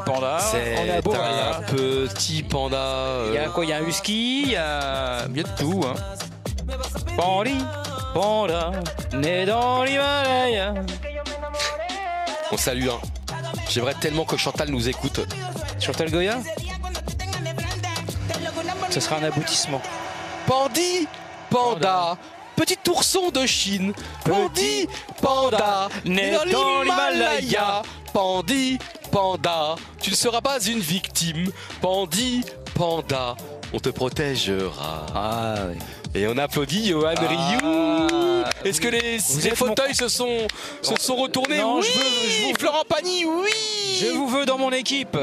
panda. C'est un petit panda. Il y a quoi? Il y a un husky, il y a de tout. Hein. Panda, né dans l'Himalaya. On salue. Hein. J'aimerais tellement que Chantal nous écoute. Chantal Goya? Ce sera un aboutissement. Pandi, panda, petit ourson de Chine. Pandi, panda, né dans l'Himalaya. Pandi, panda, tu ne seras pas une victime. Pandi, panda, on te protégera. Ah oui. Et on applaudit Johan Rioux. Est-ce que les fauteuils se sont retournés? Non, oui. je veux Florent Pagny, oui. Je vous veux dans mon équipe.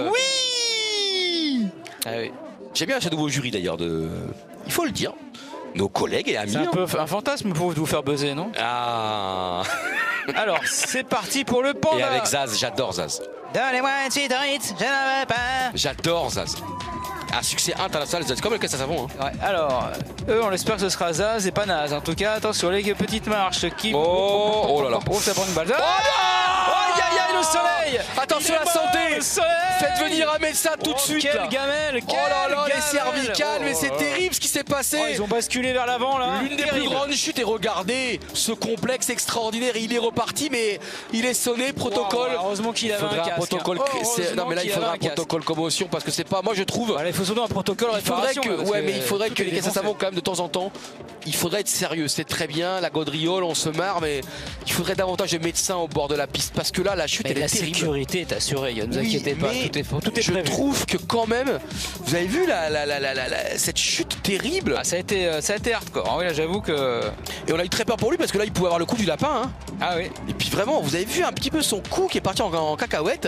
Oui. Ah oui. J'aime bien ce nouveau jury d'ailleurs il faut le dire, nos collègues et amis. C'est un peu un fantasme pour vous faire buzzer, non? Ah. Alors, c'est parti pour le panda. Et avec Zaz, j'adore Zaz. Donnez-moi une suite hit, je n'en veux pas. J'adore Zaz. Un succès international, c'est comme le caisse à savon. Hein. Ouais, alors, eux, on espère que ce sera Zaz et pas Naz. En tout cas, attention, les petites marches qui... Oh là là. Oh, ça prend une balle. Oh non. Aïe, aïe, aïe, le soleil. Attention à la santé. Faites venir un médecin tout de suite. Quelle là. gamelle. Oh là là, les cervicales, mais c'est terrible ce qui s'est passé. Oh, ils ont basculé vers l'avant, là. L'une des plus grandes chutes, et regardez ce complexe extraordinaire. Il est reparti, mais il est sonné, protocole. Heureusement qu'il avait un casque. Protocole. Non, mais là, il faudra un protocole commotion parce que c'est pas. Moi, je trouve. Voilà, il faut surtout un protocole réparation. Il faudrait que les caisses à savon, quand même, de temps en temps, il faudrait être sérieux. C'est très bien, la gaudriole, on se marre, mais il faudrait davantage de médecins au bord de la piste parce que là, la chute, elle est terrible. La sécurité est assurée, ne vous inquiétez pas. Tout est je prévu. trouve que quand même, vous avez vu cette chute terrible. Ah, ça a été hardcore. Oui, là, j'avoue que. Et on a eu très peur pour lui parce que là, il pouvait avoir le coup du lapin. Hein. Ah oui. Et puis vraiment, vous avez vu un petit peu son cou qui est parti en cacahuète.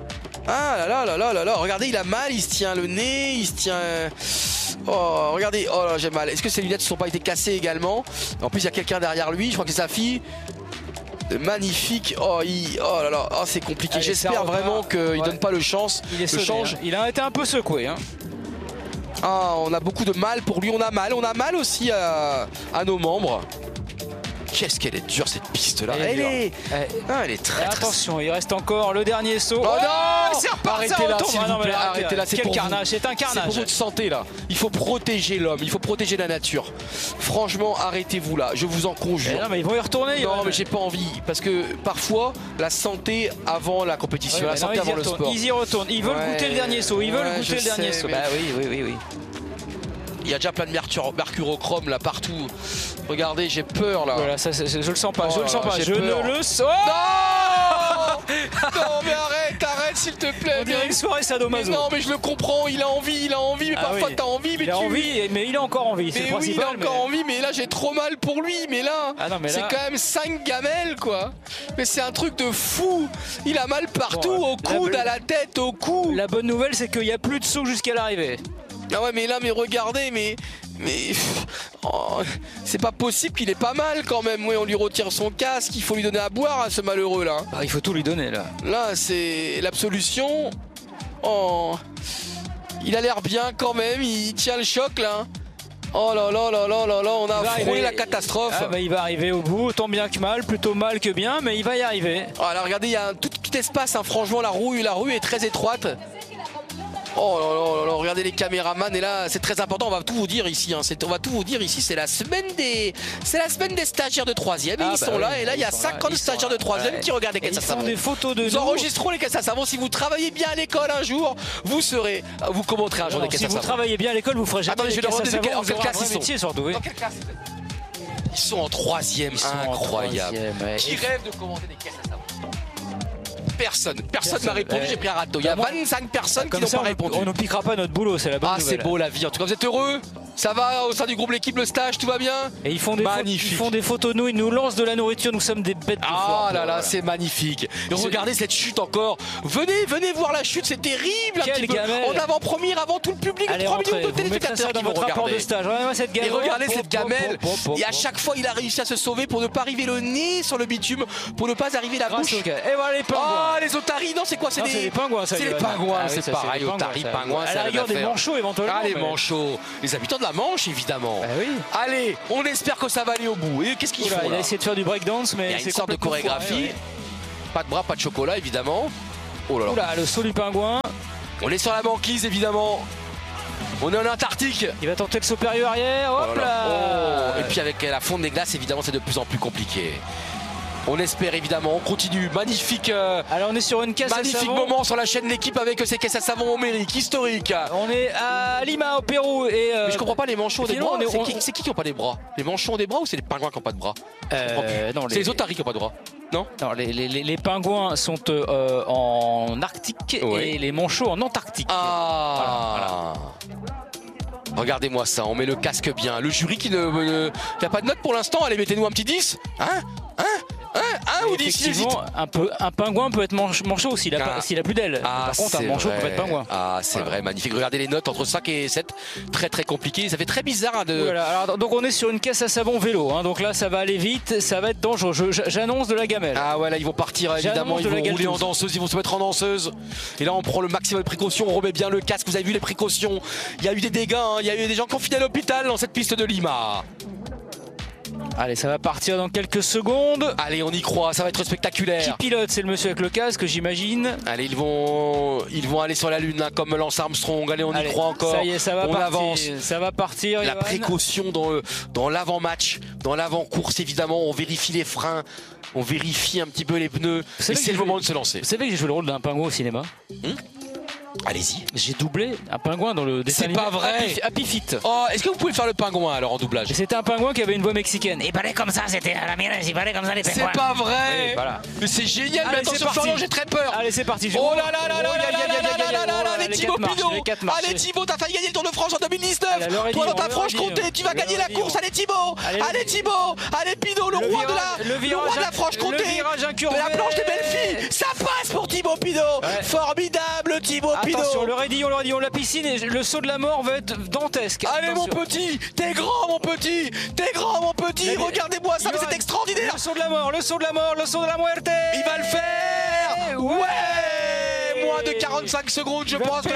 Ah là là là là là là, regardez, il a mal, il se tient le nez, il se tient... Oh, regardez, oh là, j'ai mal. Est-ce que ses lunettes ne sont pas été cassées également? En plus, il y a quelqu'un derrière lui, je crois que c'est sa fille. Magnifique, oh là là, oh, c'est compliqué. J'espère vraiment qu'il ne donne pas le change. Hein. Il a été un peu secoué. Hein. Ah, on a beaucoup de mal pour lui, on a mal aussi à nos membres. Qu'est-ce qu'elle est dure cette piste là. Elle est très attention, il reste encore le dernier saut. Oh non, c'est reparti. Arrêtez là, s'il vous plaît. Arrêtez là, quel carnage, c'est un carnage. C'est pour votre santé là. Il faut protéger l'homme, il faut protéger la nature. Franchement, arrêtez-vous là, je vous en conjure. Non mais ils vont y retourner. Non mais j'ai pas envie parce que parfois la santé avant la compétition, la santé avant le sport. Ils y retournent, ils veulent goûter le dernier saut, goûter le dernier saut. Bah oui. Il y a déjà plein de mercurochrome là partout. Regardez, j'ai peur là. Voilà, ça, je le sens pas, je ne le sens. Non. Non mais arrête s'il te plaît. On dirait une soirée sadomaso. Non mais je le comprends, il a envie, mais parfois t'as envie, mais mais il a encore envie. Mais oui, il a encore envie, mais là j'ai trop mal pour lui, mais là, c'est quand même 5 gamelles quoi. Mais c'est un truc de fou. Il a mal partout, au coude, à la tête, au cou. La bonne nouvelle, c'est qu'il n'y a plus de saut jusqu'à l'arrivée. Ah ouais, mais là, regardez, mais c'est pas possible qu'il ait pas mal quand même. Oui, on lui retire son casque, il faut lui donner à boire à ce malheureux là. Ah, il faut tout lui donner là. Là, c'est l'absolution. Oh, il a l'air bien quand même, il tient le choc là. Oh là là là là là là, on a frôlé la catastrophe. Ah bah, il va arriver au bout, tant bien que mal, plutôt mal que bien, mais il va y arriver. Ah là, regardez, il y a un tout espace, hein. Franchement, la rue est très étroite. Oh là là, regardez les caméramans, et là c'est très important, on va tout vous dire ici, hein. C'est la semaine des stagiaires de 3e, et ils sont là, et là il y a 50 stagiaires de 3e qui regardent les caisses à savon. Ils font des photos de nous. Nous enregistrerons les caisses à savon. Si vous travaillez bien à l'école un jour, vous commenterez un jour des caisses à savon. Si vous travaillez bien à l'école, vous ferez jamais. Attendez, je vais leur demander en quelle classe ils sont. Métier, surtout, oui. Dans quelle classe ils sont en 3e, incroyable. Qui rêve de commenter des caisses à savon? Personne m'a répondu, j'ai pris un râteau. Il y a 25 personnes qui n'ont pas répondu. On ne piquera pas notre boulot, c'est la bonne nouvelle. Ah, c'est beau la vie. En tout cas, vous êtes heureux? Ça va au sein du groupe l'équipe, le stage, tout va bien? Et ils font des photos de nous, ils nous lancent de la nourriture, nous sommes des bêtes de foire. Ah là là, c'est magnifique. Et regardez cette chute encore. Venez voir la chute, c'est terrible. En avant-première, avant tout le public, 3 millions de téléspectateurs qui vont regarder. Et regardez cette gamelle. Et à chaque fois, il a réussi à se sauver pour ne pas arriver le nez sur le bitume, pour ne pas arriver la bouche. Et voilà les pingouins. Ah, les otaries, non, c'est quoi? C'est les pingouins, ça. C'est les pingouins, c'est pareil. Otaries, pingouins, à la rigueur des manchots éventuellement. Ah, les manchots. Les habitants de la Manche, évidemment. Oui. Allez, on espère que ça va aller au bout. Et qu'est-ce qu'ils font là? Il a essayé de faire du breakdance, mais il y a une sorte de chorégraphie. Pas de bras, pas de chocolat, évidemment. Oh là là. Oula, le saut du pingouin. On est sur la banquise évidemment. On est en Antarctique. Il va tenter le saut périlleux arrière. Hop là. Et puis avec la fonte des glaces, évidemment, c'est de plus en plus compliqué. On espère évidemment, on continue. Magnifique, alors on est sur une caisse à savon. Magnifique moment sur la chaîne L'équipe avec ces caisses à savon homériques, historiques. On est à Lima au Pérou et mais je comprends pas, les manchots ont des bras. On C'est qui ont pas des bras? Les manchots ont des bras ou c'est les pingouins qui ont pas de bras? Non, c'est les otaries qui ont pas de bras. Non, les pingouins sont en Arctique et les manchots en Antarctique. Ah, voilà. Regardez-moi ça, on met le casque bien. Le jury qui n'a pas de note pour l'instant, allez, mettez-nous un petit 10. Un ou 10, effectivement, un pingouin peut être manchot s'il a plus d'ailes. Par contre, un manchot peut être pingouin. Ah, c'est vrai, magnifique. Regardez les notes entre 5 et 7. Très très compliqué. Ça fait très bizarre de. Voilà, alors, donc on est sur une caisse à savon vélo. Donc là, ça va aller vite, ça va être dangereux. J'annonce de la gamelle. Ah ouais, là ils vont partir évidemment. Ils vont rouler en danseuse, ils vont se mettre en danseuse. Et là, on prend le maximum de précautions. On remet bien le casque. Vous avez vu les précautions. Il y a eu des dégâts. Il y a eu des gens qui ont fini à l'hôpital dans cette piste de Lima. Allez, ça va partir dans quelques secondes. Allez, on y croit, ça va être spectaculaire. Qui pilote? C'est le monsieur avec le casque, j'imagine. Allez, ils vont aller sur la Lune là, comme Lance Armstrong. Allez, on y croit encore. Ça y est, ça va partir. Avance. Ça va partir. La précaution dans l'avant-match, dans l'avant-course évidemment. On vérifie les freins, on vérifie un petit peu les pneus. Et c'est le moment de se lancer. Vous savez que j'ai joué le rôle d'un pingouin au cinéma? Allez-y. J'ai doublé un pingouin dans le dessin animé. C'est pas vrai. Happy Feet. Oh, est-ce que vous pouvez faire le pingouin alors en doublage? C'était un pingouin qui avait une voix mexicaine. Il parlait comme ça, c'était à la mienne, il parlait comme ça les pingouins. C'est pas vrai. Oui, voilà. Mais c'est génial. Allez, mais attention, j'ai très peur. Allez, c'est parti. Oh là là là là là là là. Allez Thibaut Pinot. Allez Thibaut, t'as failli gagner le Tour de France en 2019. Toi dans ta Franche-Comté, tu vas gagner la course. Allez Thibaut. Allez Thibaut. Allez Pinot, le roi de la Franche-Comté. De la planche des belles filles. Ça passe pour Thibaut Pinot. Formidable Thibaut Pinot. Attention, le raidillon, la piscine et le saut de la mort va être dantesque. Allez mon petit, t'es grand mon petit, regardez-moi ça, mais c'est extraordinaire. Le saut de la mort, le saut de la muerte. Il va le faire. Ouais. Moins de 45 secondes je pense.